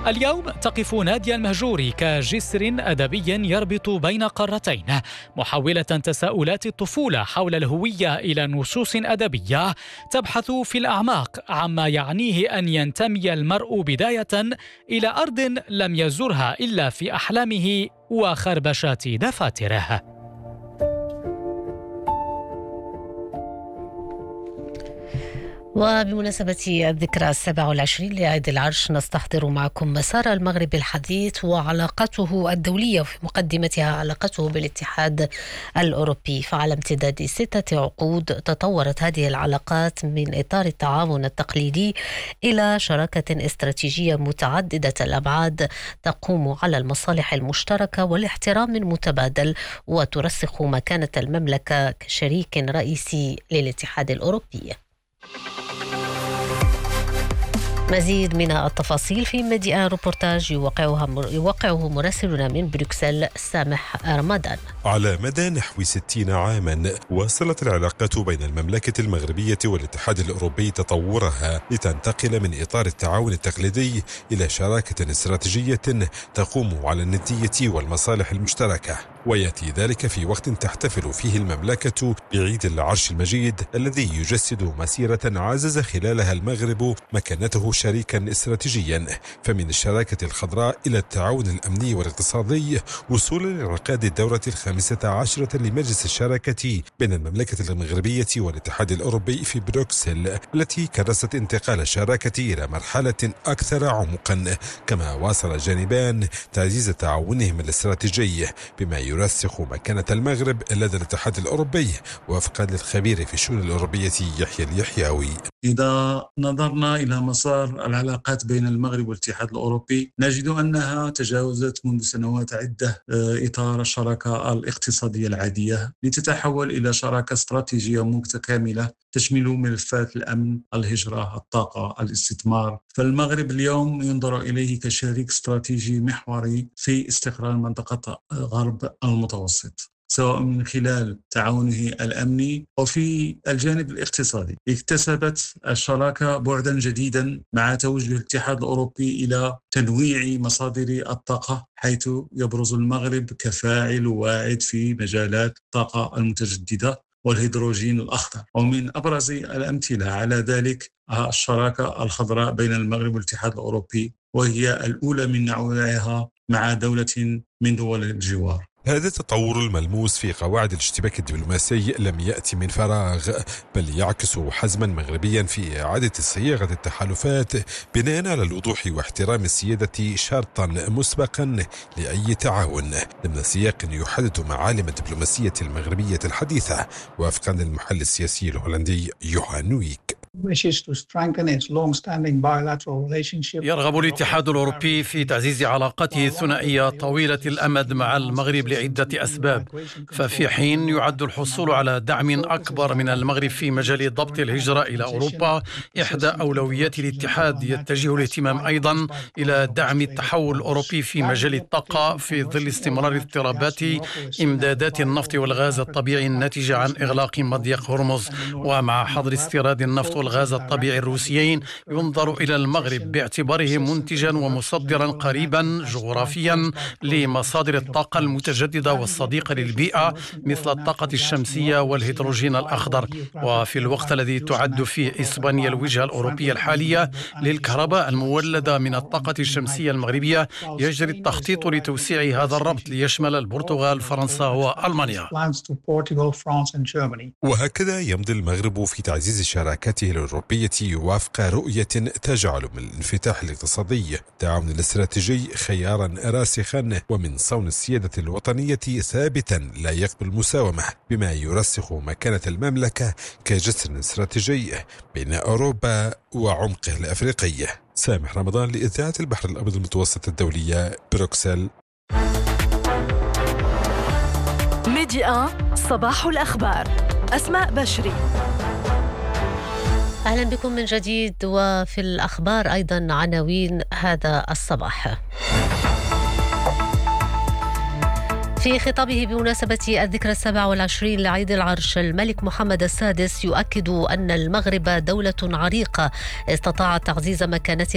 اليوم تقف نادية المهجوري كجسر أدبي يربط بين قارتين، محولة تساؤلات الطفولة حول الهوية إلى نصوص أدبية تبحث في الأعماق عما يعنيه أن ينتمي المرء بداية إلى أرض لم يزرها إلا في أحلامه وخربشات دفاتره. وبمناسبة الذكرى 27 لعيد العرش نستحضر معكم مسار المغرب الحديث وعلاقته الدولية، وفي مقدمتها علاقته بالاتحاد الأوروبي. فعلى امتداد 6 عقود تطورت هذه العلاقات من إطار التعاون التقليدي إلى شراكة استراتيجية متعددة الأبعاد تقوم على المصالح المشتركة والاحترام المتبادل، وترسخ مكانة المملكة كشريك رئيسي للاتحاد الأوروبي. مزيد من التفاصيل في ميديا روبورتاج يوقعه مراسلنا من بروكسل سامح رمضان. على مدى نحو 60 عاما واصلت العلاقات بين المملكة المغربية والاتحاد الأوروبي تطورها لتنتقل من إطار التعاون التقليدي إلى شراكة استراتيجية تقوم على الندية والمصالح المشتركة، ويأتي ذلك في وقت تحتفل فيه المملكة بعيد العرش المجيد الذي يجسد مسيرة عزز خلالها المغرب مكانته شريكا استراتيجيا، فمن الشراكة الخضراء إلى التعاون الأمني والاقتصادي، وصولا لانعقاد الدورة 15 لمجلس الشراكة بين المملكة المغربية والاتحاد الأوروبي في بروكسل، التي كرست انتقال الشراكة إلى مرحلة أكثر عمقا، كما واصل الجانبان تعزيز تعاونهم الاستراتيجي بما يرسخ مكانة المغرب لدى الاتحاد الأوروبي، وفقا للخبير في الشؤون الأوروبية يحيى اليحيوي. إذا نظرنا إلى مسار العلاقات بين المغرب والاتحاد الأوروبي نجد أنها تجاوزت منذ سنوات عدة إطار الشراكة الاقتصادية العادية لتتحول إلى شراكة استراتيجية متكاملة تشمل ملفات الأمن، الهجرة، الطاقة، الاستثمار. فالمغرب اليوم ينظر إليه كشريك استراتيجي محوري في استقرار منطقة غرب المتوسط، سواء من خلال تعاونه الأمني أو في الجانب الاقتصادي. اكتسبت الشراكة بعدا جديدا مع توجه الاتحاد الأوروبي إلى تنويع مصادر الطاقة، حيث يبرز المغرب كفاعل واعد في مجالات الطاقة المتجددة والهيدروجين الأخضر. ومن أبرز الأمثلة على ذلك الشراكة الخضراء بين المغرب والاتحاد الأوروبي، وهي الأولى من نوعها مع دولة من دول الجوار. هذا التطور الملموس في قواعد الاشتباك الدبلوماسي لم يأتي من فراغ، بل يعكس حزما مغربيا في إعادة صياغة التحالفات بناء على الوضوح واحترام السيادة شرطا مسبقا لأي تعاون، ضمن سياق يحدد معالم الدبلوماسية المغربية الحديثة، وفقا للمحلل السياسي الهولندي يوهان نويك. يرغب الاتحاد الأوروبي في تعزيز علاقته الثنائية طويلة الأمد مع المغرب لعدة أسباب، ففي حين يعد الحصول على دعم أكبر من المغرب في مجال ضبط الهجرة إلى أوروبا إحدى أولويات الاتحاد، يتجه الاهتمام أيضا إلى دعم التحول الأوروبي في مجال الطاقة في ظل استمرار اضطرابات إمدادات النفط والغاز الطبيعي الناتجة عن إغلاق مضيق هرمز. ومع حظر استيراد النفط والغاز الطبيعي الروسيين ينظر إلى المغرب باعتباره منتجا ومصدرا قريبا جغرافيا لمصادر الطاقة المتجددة والصديقة للبيئة مثل الطاقة الشمسية والهيدروجين الأخضر. وفي الوقت الذي تعد فيه إسبانيا الوجهة الأوروبية الحالية للكهرباء المولدة من الطاقة الشمسية المغربية، يجري التخطيط لتوسيع هذا الربط ليشمل البرتغال، فرنسا وألمانيا. وهكذا يمضي المغرب في تعزيز شراكته الأوروبية وفق رؤية تجعل من الانفتاح الاقتصادي التعاون الاستراتيجي خيارا راسخا، ومن صون السيادة الوطنية ثابتا لا يقبل المساومة، بما يرسخ مكانة المملكة كجسر استراتيجي بين أوروبا وعمقه الأفريقي. سامح رمضان لإذاعة البحر الأبيض المتوسط الدولية، بروكسل. ميديا صباح الأخبار، أسماء بشري. أهلا بكم من جديد، وفي الأخبار أيضا عناوين هذا الصباح. في خطابه بمناسبة الذكرى 27 لعيد العرش، الملك محمد السادس يؤكد أن المغرب دولة عريقة استطاعت تعزيز مكانتها